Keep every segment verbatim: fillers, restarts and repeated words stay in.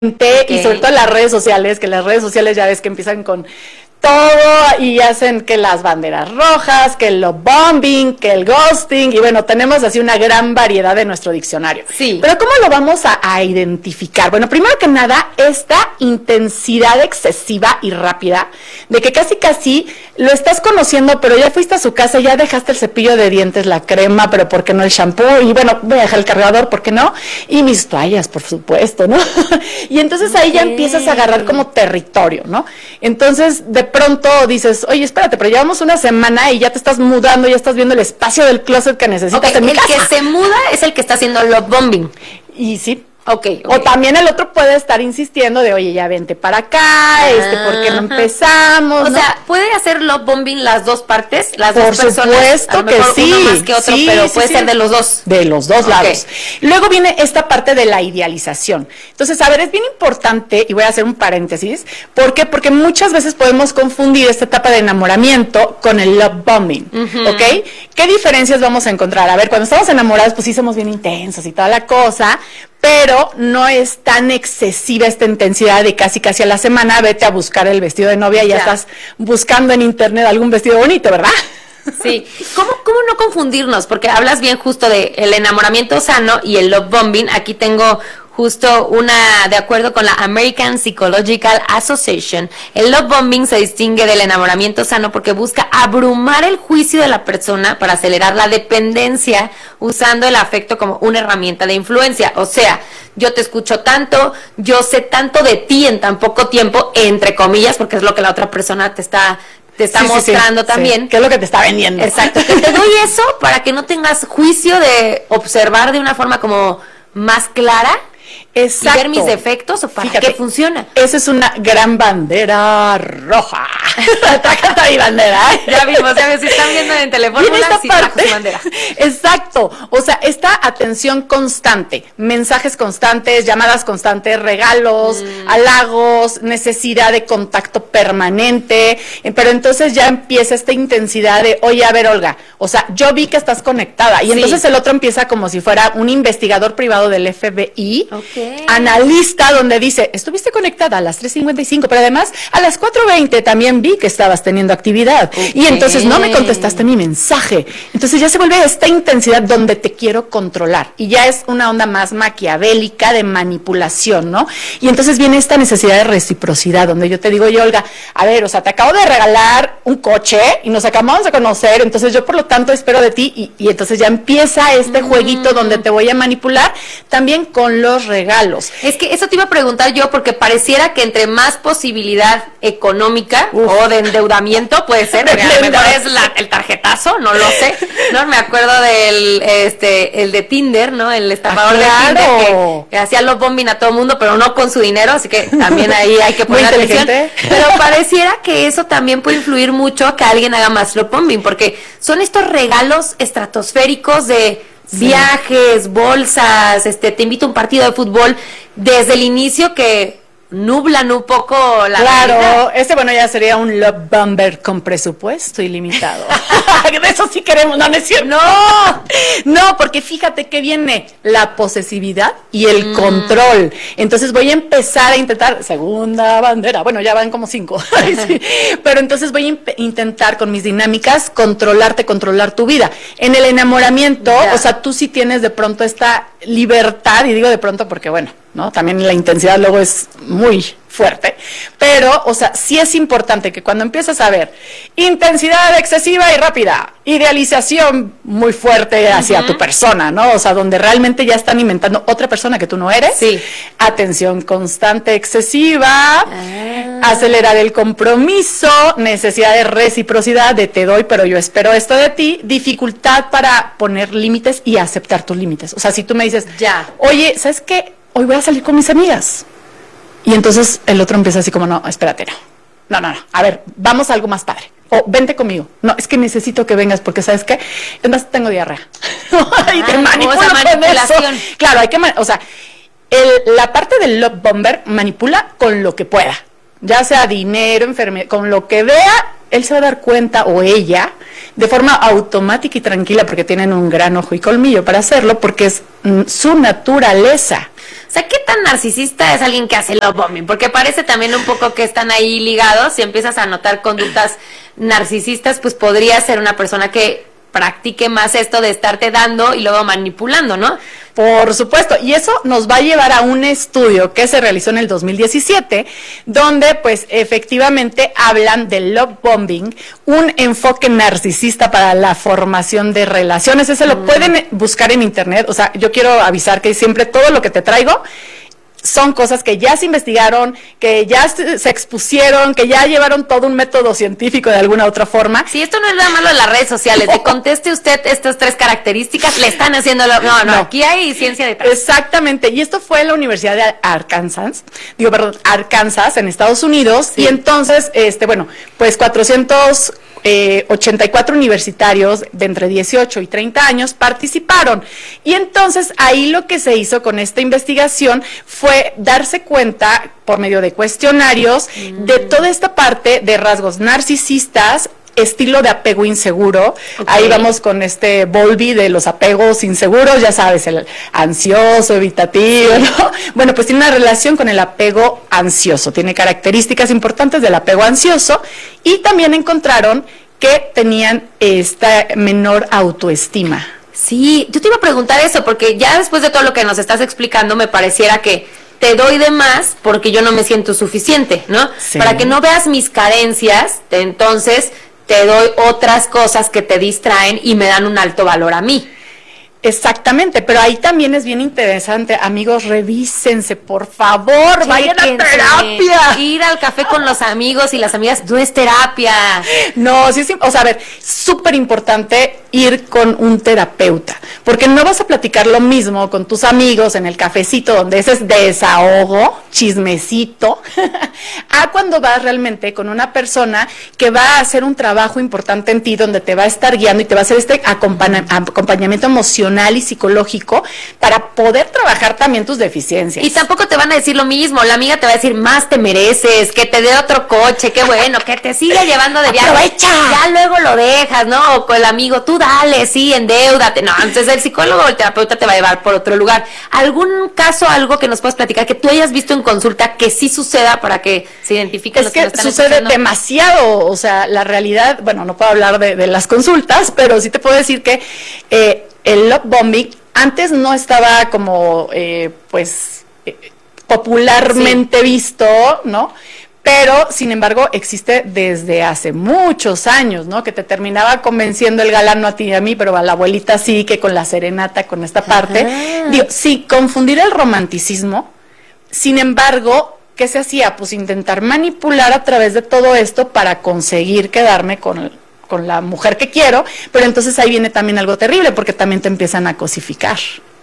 Okay. Y sobre todo las redes sociales, que las redes sociales ya ves que empiezan con todo y hacen que las banderas rojas, que el love bombing, que el ghosting, y bueno, tenemos así una gran variedad de nuestro diccionario. Sí. Pero ¿cómo lo vamos a, a identificar? Bueno, primero que nada, esta intensidad excesiva y rápida, de que casi casi lo estás conociendo, pero ya fuiste a su casa, ya dejaste el cepillo de dientes, la crema, pero ¿por qué no el shampoo? Y bueno, voy a dejar el cargador, ¿por qué no? Y mis toallas, por supuesto, ¿no? Y entonces ahí ya empiezas a agarrar como territorio, ¿no? Entonces, de pronto dices, oye, espérate, pero llevamos una semana y ya te estás mudando, ya estás viendo el espacio del closet que necesitas okay, en mi el casa. El que se muda es el que está haciendo love bombing. Y sí. Okay, okay. O también el otro puede estar insistiendo de, oye, ya vente para acá, ah, este, ¿por qué no empezamos? O ¿no? sea, ¿puede hacer love bombing las dos partes? Las Por dos personas. supuesto a lo que mejor sí. Uno más que otro, sí, pero sí, puede sí. ser de los dos. De los dos okay. lados. Luego viene esta parte de la idealización. Entonces, a ver, es bien importante, y voy a hacer un paréntesis, ¿por qué? Porque muchas veces podemos confundir esta etapa de enamoramiento con el love bombing, uh-huh. ¿ok? ¿Qué diferencias vamos a encontrar? A ver, cuando estamos enamorados, pues sí somos bien intensos y toda la cosa, pero no es tan excesiva esta intensidad de casi casi a la semana, vete a buscar el vestido de novia y ya, ya estás buscando en internet algún vestido bonito, ¿verdad? Sí. ¿Cómo, ¿Cómo no confundirnos? Porque hablas bien justo de el enamoramiento sano y el love bombing. Aquí tengo justo una, de acuerdo con la American Psychological Association, el love bombing se distingue del enamoramiento sano porque busca abrumar el juicio de la persona para acelerar la dependencia usando el afecto como una herramienta de influencia. O sea, yo te escucho tanto, yo sé tanto de ti en tan poco tiempo, entre comillas, porque es lo que la otra persona te está te está sí, mostrando sí, sí, también. Sí. ¿Qué es lo que te está vendiendo? Exacto, que te doy eso para que no tengas juicio de observar de una forma como más clara. Exacto. ¿Y ver mis defectos o para Fíjate, qué funciona? Esa es una gran bandera roja. Traca mi bandera. Ya vimos, ya ves, si están viendo en Telefórmula, sí trajo su bandera. Exacto. O sea, esta atención constante, mensajes constantes, llamadas constantes, regalos, mm. halagos, necesidad de contacto permanente. Pero entonces ya empieza esta intensidad de, oye, a ver, Olga, o sea, yo vi que estás conectada. Y sí. entonces el otro empieza como si fuera un investigador privado del F B I. Okay. Analista, donde dice, estuviste conectada a las tres cincuenta y cinco, pero además a las cuatro veinte también vi que estabas teniendo actividad. Okay. Y entonces no me contestaste mi mensaje. Entonces ya se vuelve esta intensidad donde te quiero controlar. Y ya es una onda más maquiavélica de manipulación, ¿no? Y entonces viene esta necesidad de reciprocidad, donde yo te digo, oye, Olga, a ver, o sea, te acabo de regalar un coche y nos acabamos de conocer, entonces yo por lo tanto espero de ti. Y, y entonces ya empieza este mm. jueguito donde te voy a manipular, también con los regalos. Es que eso te iba a preguntar yo, porque pareciera que entre más posibilidad económica Uf. o de endeudamiento puede ser, a lo mejor es la, el tarjetazo, no lo sé, no me acuerdo del este el de Tinder, ¿no? El estafador ah, claro. de Tinder que, que hacía los bombing a todo el mundo, pero no con su dinero, así que también ahí hay que poner atención. Pero pareciera que eso también puede influir mucho a que alguien haga más love bombing, porque son estos regalos estratosféricos de Sí. viajes, bolsas, este, te invito a un partido de fútbol desde el inicio que nublan un poco la Claro, realidad. ese bueno ya sería un love bomber con presupuesto ilimitado. De eso sí queremos, no, no es cierto. No, no, porque fíjate que viene la posesividad y el mm. control. Entonces voy a empezar a intentar, segunda bandera, bueno, ya van como cinco, sí. pero entonces voy a imp- intentar con mis dinámicas controlarte, controlar tu vida. En el enamoramiento, ya. o sea, tú sí tienes de pronto esta libertad, y digo de pronto porque bueno, ¿no? También la intensidad luego es muy fuerte, pero, o sea, sí es importante que cuando empiezas a ver intensidad excesiva y rápida, idealización muy fuerte hacia uh-huh. tu persona, ¿no? O sea, donde realmente ya están inventando otra persona que tú no eres, sí. atención constante excesiva, ah. acelerar el compromiso, necesidad de reciprocidad, de te doy, pero yo espero esto de ti, dificultad para poner límites y aceptar tus límites. O sea, si tú me dices, ya. oye, ¿sabes qué? Hoy voy a salir con mis amigas. Y entonces el otro empieza así como, no, espérate, no. No, no, no. A ver, vamos a algo más padre. O vente conmigo. No, es que necesito que vengas porque, ¿sabes qué? Es más, tengo diarrea. Ah, y te manipulo esa manipulación. Con eso. Claro, hay que, man- o sea, el, la parte del love bomber manipula con lo que pueda. Ya sea dinero, enfermedad, con lo que vea, él se va a dar cuenta, o ella, de forma automática y tranquila, porque tienen un gran ojo y colmillo para hacerlo, porque es mm, su naturaleza. O sea, ¿qué tan narcisista es alguien que hace love bombing? Porque parece también un poco que están ahí ligados. Si empiezas a notar conductas narcisistas, pues podría ser una persona que practique más esto de estarte dando y luego manipulando, ¿no? Por supuesto, y eso nos va a llevar a un estudio que se realizó en el dos mil diecisiete, donde pues efectivamente hablan del love bombing, un enfoque narcisista para la formación de relaciones. Ese mm. lo pueden buscar en internet. O sea, yo quiero avisar que siempre todo lo que te traigo son cosas que ya se investigaron, que ya se expusieron, que ya llevaron todo un método científico de alguna otra forma. Sí, esto no es nada malo de las redes sociales. De conteste usted estas tres características, le están haciendo lo... No, no, no, aquí hay ciencia detrás. Exactamente, y esto fue en la Universidad de Arkansas, digo, perdón, Arkansas, en Estados Unidos, sí. Y entonces, este, bueno, pues cuatrocientos ochenta y cuatro universitarios de entre dieciocho y treinta años participaron. Y entonces ahí lo que se hizo con esta investigación fue darse cuenta por medio de cuestionarios mm. de toda esta parte de rasgos narcisistas, estilo de apego inseguro. Okay. Ahí vamos con este Bowlby de los apegos inseguros, ya sabes, el ansioso, evitativo, sí. ¿no? Bueno, pues tiene una relación con el apego ansioso, tiene características importantes del apego ansioso, y también encontraron que tenían esta menor autoestima. Sí, yo te iba a preguntar eso, porque ya después de todo lo que nos estás explicando, me pareciera que te doy de más porque yo no me siento suficiente, ¿no? Sí. Para que no veas mis carencias, entonces te doy otras cosas que te distraen y me dan un alto valor a mí. Exactamente, pero ahí también es bien interesante, amigos, revísense, por favor, Chéquense. Vayan a terapia. Ir al café con los amigos y las amigas no es terapia. No, sí, sí, o sea, a ver, súper importante ir con un terapeuta, porque no vas a platicar lo mismo con tus amigos en el cafecito, donde ese es desahogo, chismecito, a cuando vas realmente con una persona que va a hacer un trabajo importante en ti, donde te va a estar guiando y te va a hacer este acompañ- acompañamiento emocional y psicológico para poder trabajar también tus deficiencias. Y tampoco te van a decir lo mismo, la amiga te va a decir, más te mereces, que te dé otro coche, qué bueno, que te siga llevando de viaje. ¡Aprovecha! Ya luego lo dejas, ¿no? O con el amigo, tú dale, sí, endeúdate. No, entonces el psicólogo o el terapeuta te va a llevar por otro lugar. ¿Algún caso, algo que nos puedas platicar, que tú hayas visto en consulta que sí suceda para que se identifiquen los que, que lo están sucede escuchando? Demasiado, o sea, la realidad, bueno, no puedo hablar de, de las consultas, pero sí te puedo decir que eh, el love bombing antes no estaba como, eh, pues, eh, popularmente sí. visto, ¿no? Pero, sin embargo, existe desde hace muchos años, ¿no? Que te terminaba convenciendo el galán, no a ti y a mí, pero a la abuelita sí, que con la serenata, con esta parte. Ajá. Digo, sí, confundir el romanticismo, sin embargo, ¿qué se hacía? Pues intentar manipular a través de todo esto para conseguir quedarme con el con la mujer que quiero, pero entonces ahí viene también algo terrible, porque también te empiezan a cosificar.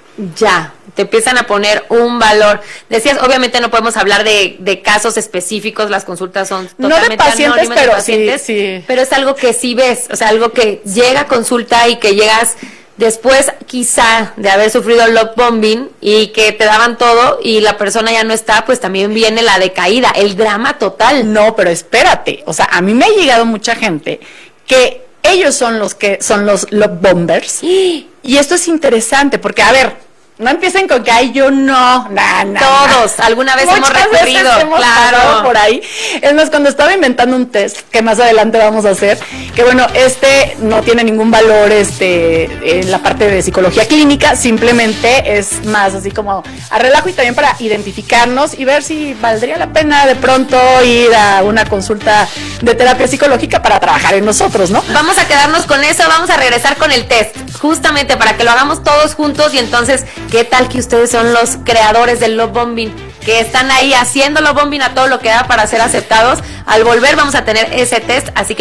Ya, te empiezan a poner un valor. Decías, obviamente no podemos hablar de, de casos específicos, las consultas son totalmente no de pacientes, pero de pacientes, sí, sí. Pero es algo que sí ves, o sea, algo que llega a consulta y que llegas después quizá de haber sufrido love bombing y que te daban todo y la persona ya no está, pues también viene la decaída, el drama total. No, pero espérate, o sea, a mí me ha llegado mucha gente que ellos son los que son los love bombers. Y esto es interesante porque, a ver, no empiecen con que ay, yo no, nah, nah, todos, nah. alguna vez Muchas hemos recurrido, veces hemos claro, por ahí. Es más, cuando estaba inventando un test que más adelante vamos a hacer, que bueno, este no tiene ningún valor este en la parte de psicología clínica, simplemente es más así como a relajo y también para identificarnos y ver si valdría la pena de pronto ir a una consulta de terapia psicológica para trabajar en nosotros, ¿no? Vamos a quedarnos con eso, vamos a regresar con el test, justamente para que lo hagamos todos juntos y entonces, ¿qué tal que ustedes son los creadores del love bombing? Que están ahí haciendo love bombing a todo lo que da para ser aceptados. Al volver vamos a tener ese test, así que